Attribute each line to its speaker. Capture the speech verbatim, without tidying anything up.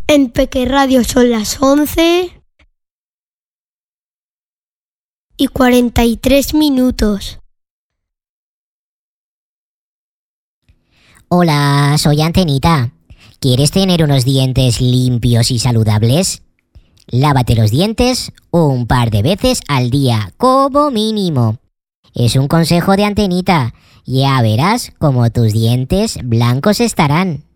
Speaker 1: En Peque Radio son las once y cuarenta y tres minutos.
Speaker 2: Hola, soy Antenita. ¿Quieres tener unos dientes limpios y saludables? Lávate los dientes un par de veces al día, como mínimo. Es un consejo de Antenita. Ya verás cómo tus dientes blancos estarán.